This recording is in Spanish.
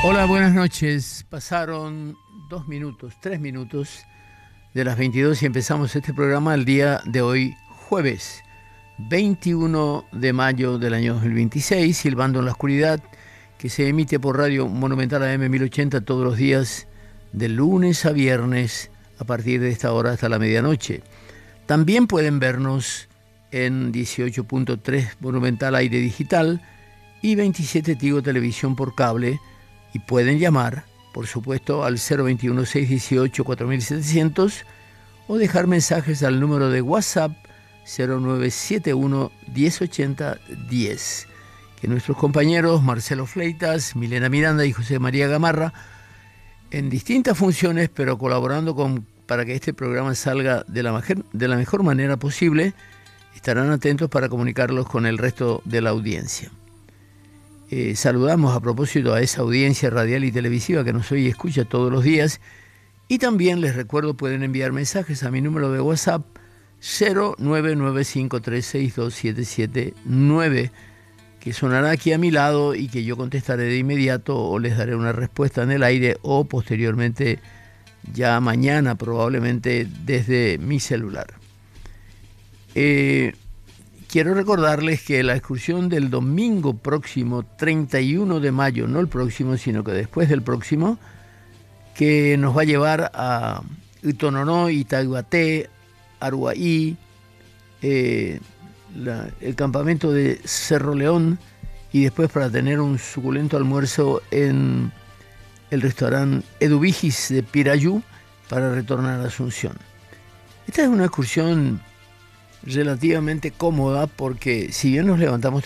Hola, buenas noches. Pasaron 3 minutos de las 22 y empezamos este programa el día de hoy, jueves 21 de mayo del año 2026, Silbando en la Oscuridad, que se emite por Radio Monumental AM 1080 todos los días, de lunes a viernes, a partir de esta hora hasta la medianoche. También pueden vernos en 18.3 Monumental Aire Digital y 27 Tigo Televisión por cable, y pueden llamar, por supuesto, al 021-618-4700 o dejar mensajes al número de WhatsApp 0971-1080-10. Que nuestros compañeros Marcelo Fleitas, Milena Miranda y José María Gamarra, en distintas funciones, pero colaborando para que este programa salga de la mejor manera posible, estarán atentos para comunicarlos con el resto de la audiencia. Saludamos a propósito a esa audiencia radial y televisiva que nos oye y escucha todos los días, y también les recuerdo pueden enviar mensajes a mi número de WhatsApp 0995362779, que sonará aquí a mi lado y que yo contestaré de inmediato o les daré una respuesta en el aire o posteriormente ya mañana probablemente desde mi celular. Quiero recordarles que la excursión del domingo próximo, 31 de mayo, no el próximo, sino que después del próximo, que nos va a llevar a Utononó, Itaguaté, Aruaí, el campamento de Cerro León, y después para tener un suculento almuerzo en el restaurante Eduvigis de Pirayú para retornar a Asunción. Esta es una excursión relativamente cómoda porque si bien nos levantamos